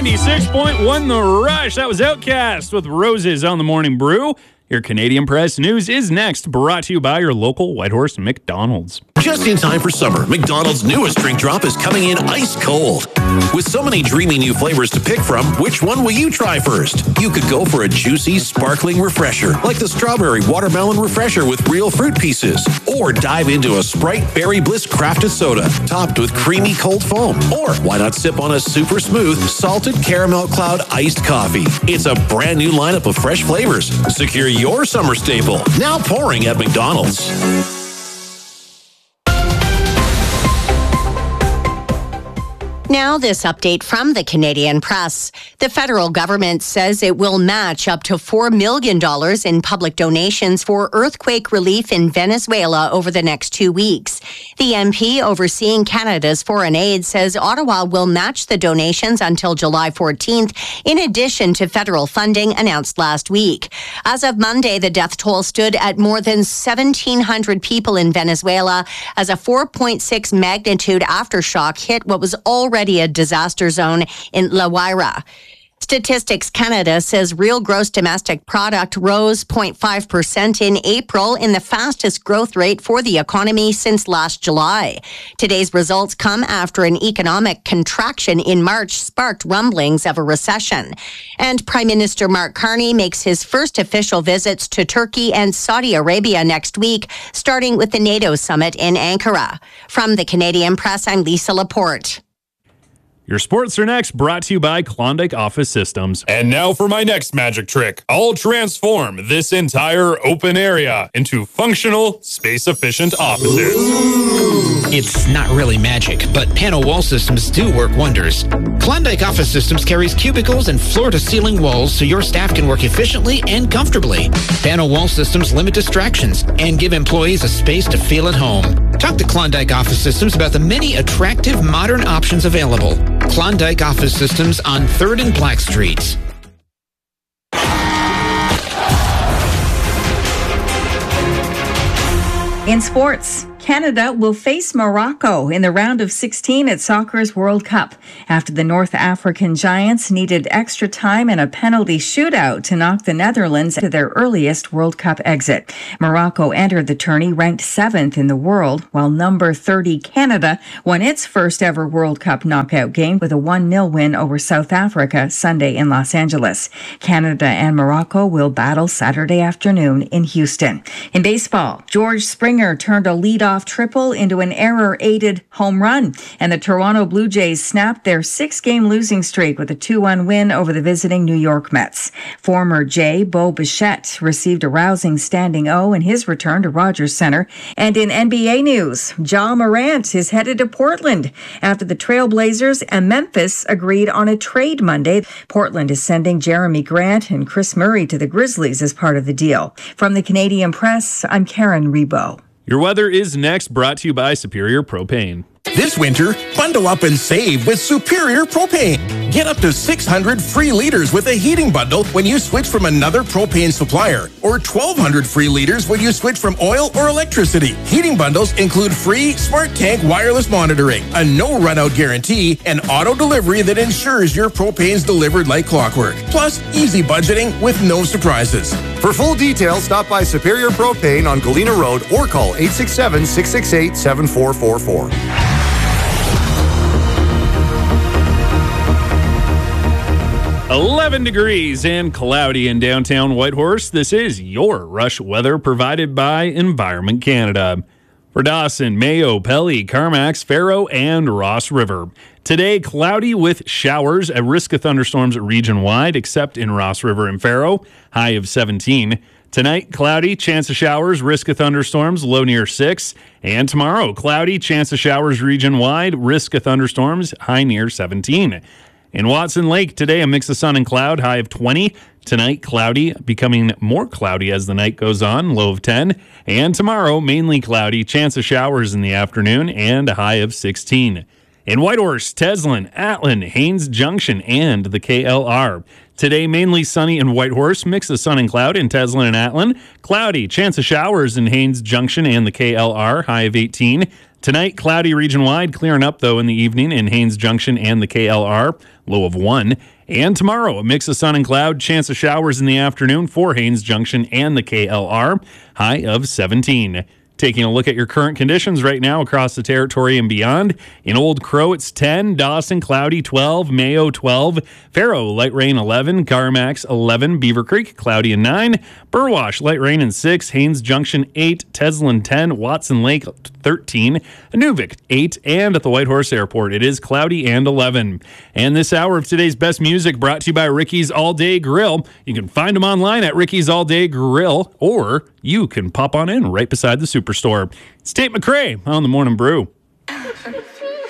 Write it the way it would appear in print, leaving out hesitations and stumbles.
96.1 The Rush. That was Outcast with Roses on the Morning Brew. Your Canadian Press News is next, brought to you by your local Whitehorse McDonald's. Just in time for summer, McDonald's newest drink drop is coming in ice cold. With so many dreamy new flavors to pick from, which one will you try first? You could go for a juicy, sparkling refresher, like the Strawberry Watermelon Refresher with real fruit pieces. Or dive into a Sprite Berry Bliss crafted soda, topped with creamy cold foam. Or why not sip on a super smooth, salted caramel cloud iced coffee? It's a brand new lineup of fresh flavors. Secure your summer staple, now pouring at McDonald's. Now, this update from the Canadian Press. The federal government says it will match up to $4 million in public donations for earthquake relief in Venezuela over the next 2 weeks. The MP overseeing Canada's foreign aid says Ottawa will match the donations until July 14th, in addition to federal funding announced last week. As of Monday, the death toll stood at more than 1,700 people in Venezuela as a 4.6 magnitude aftershock hit what was already a disaster zone in La Guaira. Statistics Canada says real gross domestic product rose 0.5% in April, in the fastest growth rate for the economy since last July. Today's results come after an economic contraction in March sparked rumblings of a recession. And Prime Minister Mark Carney makes his first official visits to Turkey and Saudi Arabia next week, starting with the NATO summit in Ankara. From the Canadian Press, I'm Lisa Laporte. Your sports are next, brought to you by Klondike Office Systems. And now for my next magic trick. I'll transform this entire open area into functional, space-efficient offices. It's not really magic, but panel wall systems do work wonders. Klondike Office Systems carries cubicles and floor-to-ceiling walls so your staff can work efficiently and comfortably. Panel wall systems limit distractions and give employees a space to feel at home. Talk to Klondike Office Systems about the many attractive modern options available. Klondike Office Systems on 3rd and Black Streets. In sports, Canada will face Morocco in the round of 16 at soccer's World Cup after the North African Giants needed extra time and a penalty shootout to knock the Netherlands to their earliest World Cup exit. Morocco entered the tourney ranked 7th in the world, while number 30 Canada won its first ever World Cup knockout game with a 1-0 win over South Africa Sunday in Los Angeles. Canada and Morocco will battle Saturday afternoon in Houston. In baseball, George Springer turned a leadoff triple into an error-aided home run, and the Toronto Blue Jays snapped their 6-game losing streak with a 2-1 win over the visiting New York Mets. Former Jay Bo Bichette received a rousing standing O in his return to Rogers Center. And in NBA news, Ja Morant is headed to Portland after the Trailblazers and Memphis agreed on a trade Monday. Portland is sending Jeremy Grant and Chris Murray to the Grizzlies as part of the deal. From the Canadian Press, I'm Karen Rebo. Your weather is next, brought to you by Superior Propane. This winter, bundle up and save with Superior Propane. Get up to 600 free liters with a heating bundle when you switch from another propane supplier, or 1,200 free liters when you switch from oil or electricity. Heating bundles include free Smart Tank wireless monitoring, a no run-out guarantee, and auto delivery that ensures your propane's delivered like clockwork. Plus, easy budgeting with no surprises. For full details, stop by Superior Propane on Galena Road or call 867-668-7444. 11 degrees and cloudy in downtown Whitehorse. This is your Rush weather provided by Environment Canada. For Dawson, Mayo, Pelly, Carmax, Faro, and Ross River. Today, cloudy with showers, a risk of thunderstorms region-wide, except in Ross River and Faro, high of 17. Tonight, cloudy, chance of showers, risk of thunderstorms, low near 6. And tomorrow, cloudy, chance of showers region-wide, risk of thunderstorms, high near 17. In Watson Lake, today a mix of sun and cloud, high of 20. Tonight, cloudy, becoming more cloudy as the night goes on, low of 10. And tomorrow, mainly cloudy, chance of showers in the afternoon, and a high of 16. In Whitehorse, Teslin, Atlin, Haines Junction, and the KLR. Today, mainly sunny in Whitehorse, mix of sun and cloud in Teslin and Atlin. Cloudy, chance of showers in Haines Junction and the KLR, high of 18. Tonight, cloudy region-wide, clearing up, though, in the evening in Haines Junction and the KLR, low of 1. And tomorrow, a mix of sun and cloud, chance of showers in the afternoon for Haines Junction and the KLR, high of 17. Taking a look at your current conditions right now across the territory and beyond. In Old Crow, it's 10. Dawson, cloudy, 12. Mayo, 12. Faro, light rain, 11. Carmax, 11. Beaver Creek, cloudy, and 9. Burwash, light rain, and 6. Haines Junction, 8. Teslin, 10. Watson Lake, 13. Inuvik, 8. And at the Whitehorse Airport, it is cloudy and 11. And this hour of today's best music brought to you by Ricky's All Day Grill. You can find them online at Ricky's All Day Grill, or you can pop on in right beside the Superstore. It's Tate McRae on the Morning Brew.